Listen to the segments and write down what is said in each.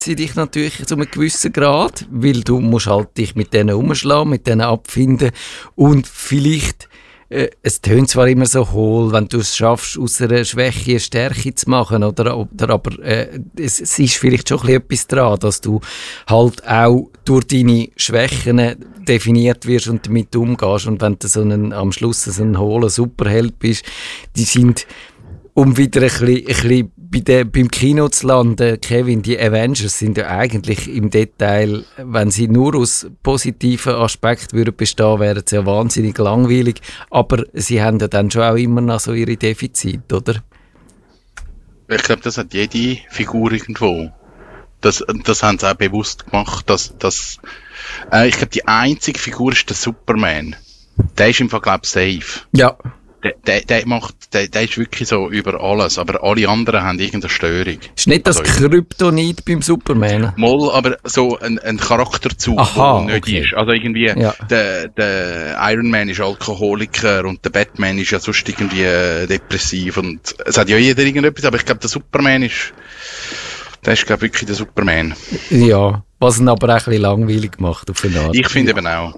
sie dich natürlich zu einem gewissen Grad, weil du musst halt dich mit denen umschlagen, mit denen abfinden und vielleicht es tönt zwar immer so hohl, wenn du es schaffst, aus einer Schwäche eine Stärke zu machen, aber es ist vielleicht schon etwas dran, dass du halt auch durch deine Schwächen definiert wirst und damit umgehst. Und wenn du am Schluss so ein hohler Superheld bist, die sind, um wieder ein bisschen beim Kino zu landen, Kevin, die Avengers sind ja eigentlich im Detail, wenn sie nur aus positiven Aspekten würden bestehen, wären sie ja wahnsinnig langweilig, aber sie haben ja dann schon auch immer noch so ihre Defizite, oder? Ich glaube, das hat jede Figur irgendwo. Das haben sie auch bewusst gemacht, dass ich glaube, die einzige Figur ist der Superman. Der ist im Fall, glaube ich, safe. Ja. Der ist wirklich so über alles, aber alle anderen haben irgendeine Störung. Ist nicht das Kryptonit beim Superman? Mal, aber so ein Charakterzug, der nicht ist. Also irgendwie, ja. Der Iron Man ist Alkoholiker und der Batman ist ja sonst irgendwie depressiv und es hat ja jeder irgendetwas, aber ich glaube, der Superman ist, glaube ich, wirklich der Superman. Ja, was ihn aber auch ein bisschen langweilig macht auf eine Art. Ich finde eben auch.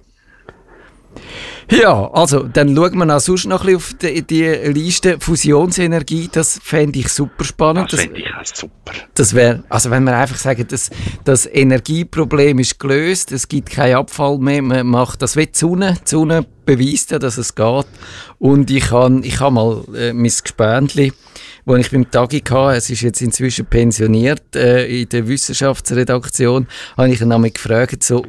Ja, also, dann schauen wir sonst noch ein bisschen auf die Liste Fusionsenergie, das fände ich super spannend. Das fände ich auch super. Das wäre, also wenn wir einfach sagen, das Energieproblem ist gelöst, es gibt keinen Abfall mehr, man macht das wie die Sonne. Die Sonne beweist ja, dass es geht. Und ich habe mal mein Gespendli, wo ich beim Tagi hatte, es ist jetzt inzwischen pensioniert, in der Wissenschaftsredaktion, habe ich ihn einmal gefragt, so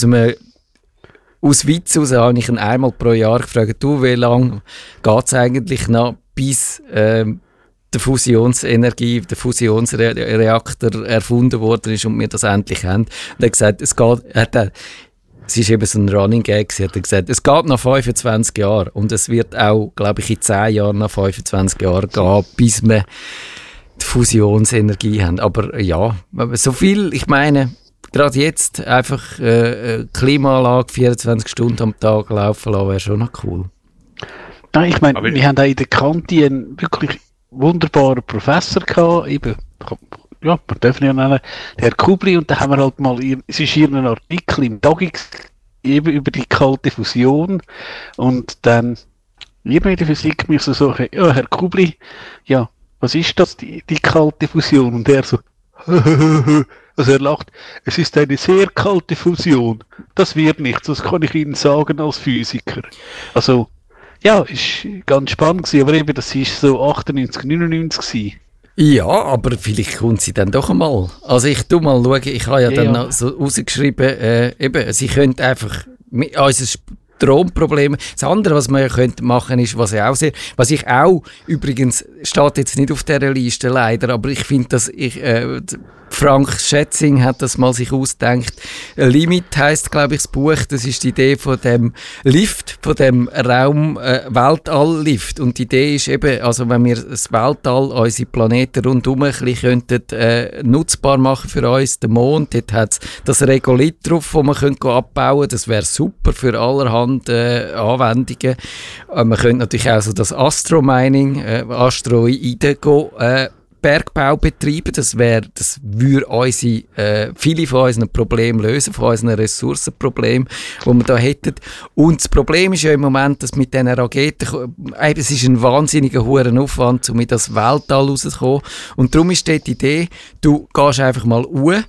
aus Witz heraus habe ich ihn einmal pro Jahr gefragt, du, wie lange geht es eigentlich noch, bis der Fusionsenergie, der Fusionsreaktor erfunden worden ist und wir das endlich haben. Und er hat gesagt, es ist eben so ein Running Gag, er hat gesagt, es geht noch 25 Jahre und es wird auch, glaube ich, in 10 Jahren noch 25 Jahre gehen, bis wir die Fusionsenergie haben. Aber ja, so viel, ich meine, gerade jetzt einfach Klimaanlage 24 Stunden am Tag laufen lassen, wäre schon noch cool. Nein, ich meine, wir haben auch in der Kante einen wirklich wunderbaren Professor gehabt, eben, ja, man darf ihn ja nennen, Herr Kubli, und da haben wir halt mal, es ist hier ein Artikel im Tagi eben über die kalte Fusion und dann irgendwie in der Physik mich so, ja, Herr Kubli, ja, was ist das, die kalte Fusion? Und er so, also er lacht, es ist eine sehr kalte Fusion. Das wird nichts, das kann ich Ihnen sagen als Physiker. Also, ja, ist ganz spannend gewesen, aber eben, das ist so 98, 99 gewesen. Ja, aber vielleicht kommt sie dann doch einmal. Also ich tu mal schauen, ich habe ja dann noch so rausgeschrieben, eben, sie könnte einfach unser Stromproblem. Das andere, was man ja könnte machen, ist, was ich auch, übrigens, steht jetzt nicht auf dieser Liste leider, aber ich finde, dass Frank Schätzing hat das mal sich ausgedacht. Limit heisst, glaube ich, das Buch. Das ist die Idee von dem Lift, von dem Weltall-Lift. Und die Idee ist eben, also wenn wir das Weltall, unsere Planeten rundherum ein bisschen nutzbar machen für uns, den Mond, dort hat es das Regolith drauf, das man abbauen könnte. Das wäre super für allerhand Anwendungen. Man könnte natürlich auch so das Astromining, Asteroiden Bergbau betreiben, das würde viele von unseren Problemen lösen, von unseren Ressourcenproblemen, die wir da hätten. Und das Problem ist ja im Moment, dass mit diesen Raketen, es ist ein wahnsinniger hoher Aufwand, um in das Weltall rauszukommen. Und darum ist dort die Idee, du gehst einfach mal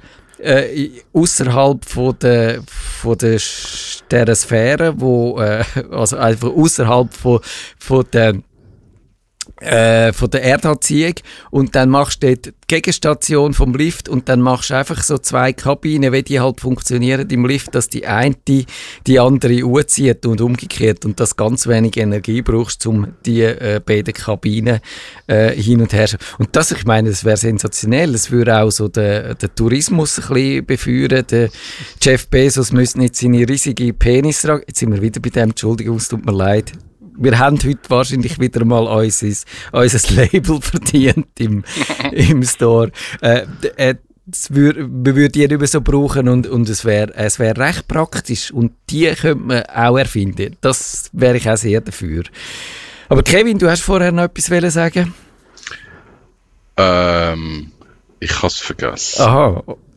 außerhalb von der Sphäre, also einfach außerhalb von der Erdanziehung, und dann machst du dort die Gegenstation vom Lift und dann machst du einfach so 2 Kabinen, wie die halt funktionieren im Lift, dass die eine die andere anzieht und umgekehrt und das ganz wenig Energie brauchst, um die beiden Kabinen hin und her. Und das, ich meine, das wäre sensationell. Das würde auch so den Tourismus ein bisschen befeuern. Der Jeff Bezos müsste nicht seine riesige Penis tragen. Jetzt sind wir wieder bei dem, Entschuldigung, es tut mir leid. Wir haben heute wahrscheinlich wieder mal unser Label verdient im Store. Wir würden die nicht mehr so brauchen und es wäre recht praktisch und die könnte man auch erfinden. Das wäre ich auch sehr dafür. Aber Kevin, du hast vorher noch etwas sagen? Ich habe es vergessen. Aha,